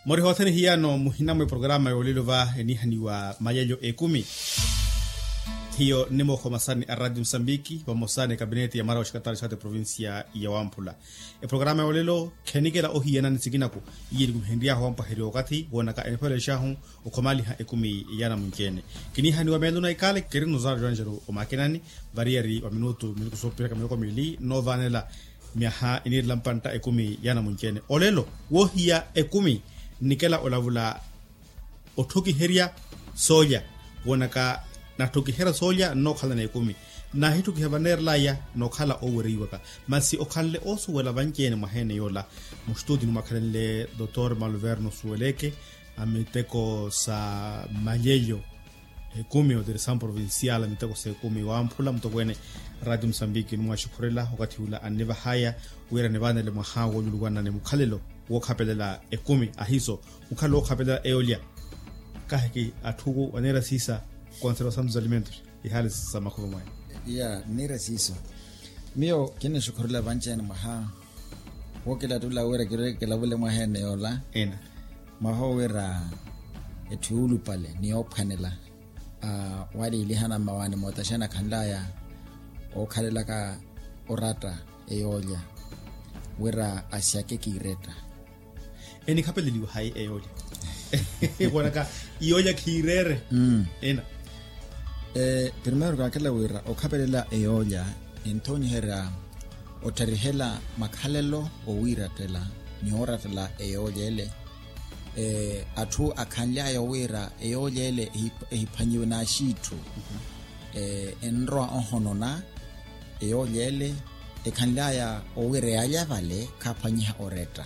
Mori hothani hiyano muhinamwe programa yolilova enihani wa mayelyo 10. Hiyo nimo komasani a Radio Msambiki wamosane kabineti ya mara washikatari shate provinsia ya Wampula. Programa yolilo kenikela ohiyana nisikinako yiri kumhendia wampa heri wakati wanaka enepele shahu ukomali ha 10 yana mungene. Kinihani wa meluna ikale kerino zara janjero omakenani barrieri wa minuto sopira kamiloko mili no vanela miaha inir lampanta 10 yana mungene. Olelo wohiya 10 nikela olavula otoki heria soja wanaka na toki hera soja no khala na 10 na hitu kihabaner laya no khala oweriwaka masi okhalle osu wala bankene mahene yola mustudi numakhalle Dr. Malverno Sueleke amiteko sa mayelyo 10 de San Provincial amiteko sa 10 wa Ampula mtokwene Radio Msambiki numwashukurela wakati ula aneva haya wera nevana le mahawo lulwana ne mukhalelo wokhapelela 10 ahiso mukhalo wokhapelela eolia kaheki athuku wanera sisa conservação dos alimentos e hali samakho mwa nira siso mio kene shukurula banchana maha wokela tula wera kila bule mahene yola ena maho wera etulu pale ni ophanela wali lihana mawani motashana khandaya okhalela ka orata eyolia wera asyake kireta eni khapeleli hai eyolia wanaka iyolia kirere ena primero kakela wira okhapelela eyolia intoni hera otarihela makhalelo owira tela nyora tela eyolia ele athu akhanla ya wira eyolia ele ehiphanyiwe na shitu enro ohonona eyolia ele ekhanla ya owira ya vale kaphanyiha oreta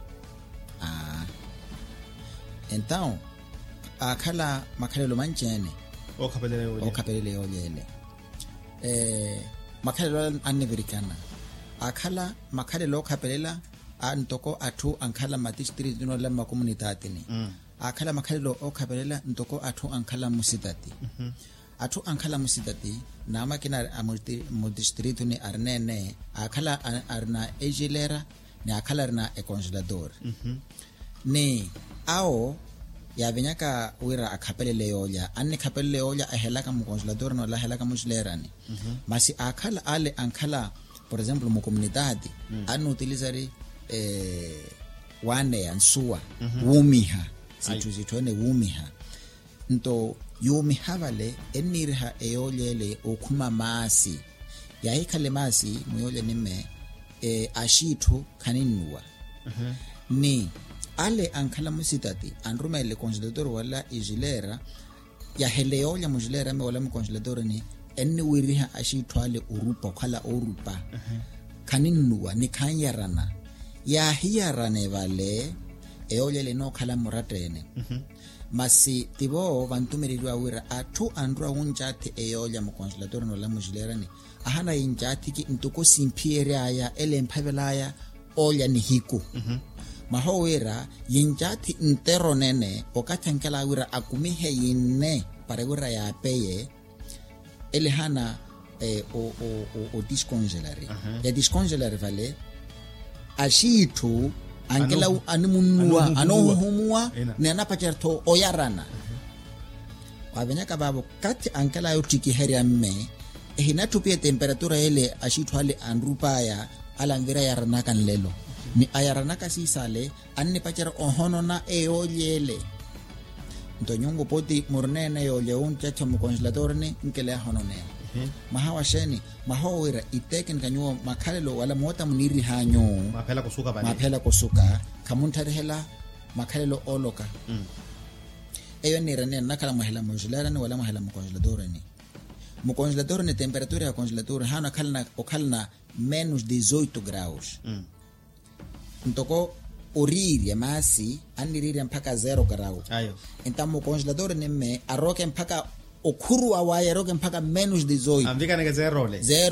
então akhala makhalelo manchene okhapelela yoyele makhalelo aniverikana akhala makhalelo okhapelela antoko athu ankhala madistrict no lama community ni akhala makhalelo okhapelela ntoko athu ankhala musitati athu ankhala musitati nama kina mu district ni arnene akhala arna ejilera ni akhala arna e congelador ni ao ya venyaka wira akhapelele yolia anne khapelele yolia ahelaka mu congelador no la helaka mu chilerani masi akhala ale ankhala por exemplo mu comunidade anu utilizari wane ansuwa wumiha situ zitone wumiha nto yumiha vale enirha eyolele okhuma masi ya ikhale masi muyole nime ashithu khaninwa ni ale ankhala musitati anrumele congelador wala ijilera ya heleolia mujilera me wala mu congelador ni enni wiriha ashithwale urupa khala orupa kaninnuwa ni khanyarana ya hiyarane vale eolia le no khala muratene masi tibo vantumerirwa wira athu andra unjati eolia mu congelador no la mujilera ni ahana injati ki ntuko simpiere aya ele mphavelaya olia ni hiku mahowera yinjati ntero nene okathankela wira akumihe yinne para wira ya peye elehana o discongelare ya discongelare vale ashitu angela animunwa anohumwa nena pacherto oyarana wavenyaka babo kati ankela yotiki heria mme ehinatupie temperatura ele ashitu hale andrupaya alangira yarana kan lelo ni ayarana kasi sale anne pachara ohonona eolyele ntonyongo poti murnene eolye unchacha mu congelador ni nkele honone mahawa sheni mahowira iteken kanyo makhalelo wala mota muniri hanyo maphela kusuka kamuntarehela makhalelo oloka eyo nirene nakala mahela mujilera ni wala mahela mu congelador ni mu congelador ni temperatura ya congelador hana khalna menos 18 graus ntoko oriri masi aniriri mpaka 0 grau ayo entamo congelador nemme aroke mpaka okhuru awaye roke mpaka menos 18 ambika nge 0 le